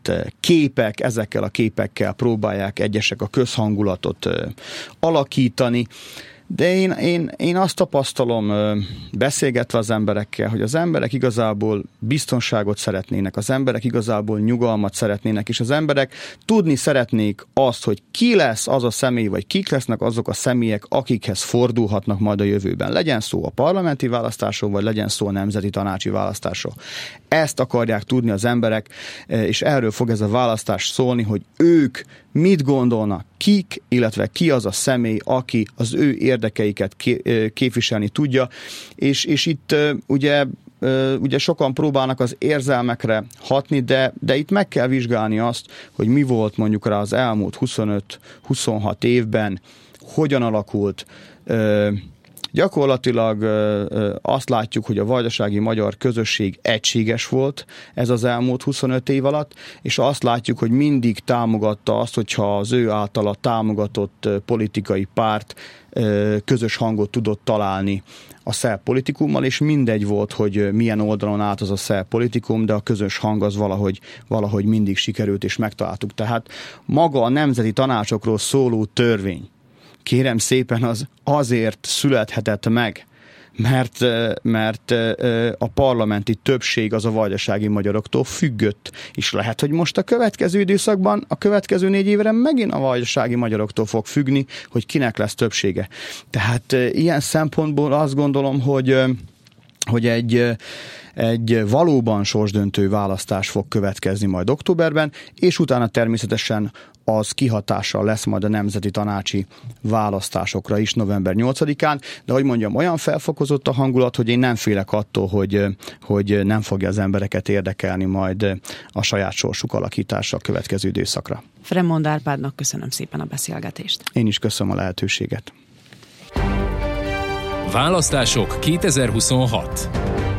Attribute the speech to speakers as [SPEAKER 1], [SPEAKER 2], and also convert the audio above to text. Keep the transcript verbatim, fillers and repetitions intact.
[SPEAKER 1] beállított képek, ezekkel a képekkel próbálják egyesek a közhangulatot alakítani. De én, én, én azt tapasztalom, beszélgetve az emberekkel, hogy az emberek igazából biztonságot szeretnének, az emberek igazából nyugalmat szeretnének, és az emberek tudni szeretnék azt, hogy ki lesz az a személy, vagy kik lesznek azok a személyek, akikhez fordulhatnak majd a jövőben. Legyen szó a parlamenti választásról, vagy legyen szó a nemzeti tanácsi választásról. Ezt akarják tudni az emberek, és erről fog ez a választás szólni, hogy ők mit gondolnak, kik, illetve ki az a személy, aki az ő érdekeiket képviselni tudja, és, és itt ugye, ugye sokan próbálnak az érzelmekre hatni, de, de itt meg kell vizsgálni azt, hogy mi volt mondjuk rá az elmúlt huszonöt-huszonhat évben, hogyan alakult. Gyakorlatilag azt látjuk, hogy a vajdasági magyar közösség egységes volt ez az elmúlt huszonöt év alatt, és azt látjuk, hogy mindig támogatta azt, hogyha az ő általa támogatott politikai párt közös hangot tudott találni a szerb politikummal, és mindegy volt, hogy milyen oldalon állt az a szerb politikum, de a közös hang az valahogy, valahogy mindig sikerült, és megtaláltuk. Tehát maga a nemzeti tanácsokról szóló törvény, kérem szépen, az azért születhetett meg, mert, mert a parlamenti többség az a vajdasági magyaroktól függött, és lehet, hogy most a következő időszakban, a következő négy évre megint a vajdasági magyaroktól fog függni, hogy kinek lesz többsége. Tehát ilyen szempontból azt gondolom, hogy, hogy egy, egy valóban sorsdöntő választás fog következni majd októberben, és utána természetesen az kihatással lesz majd a nemzeti tanácsi választásokra is november nyolcadikán, de hogy mondjam, olyan felfokozott a hangulat, hogy én nem félek attól, hogy, hogy nem fogja az embereket érdekelni majd a saját sorsuk alakítása a következő időszakra.
[SPEAKER 2] Fremond Árpádnak köszönöm szépen a beszélgetést.
[SPEAKER 1] Én is köszönöm a lehetőséget.
[SPEAKER 3] Választások kétezer-huszonhat.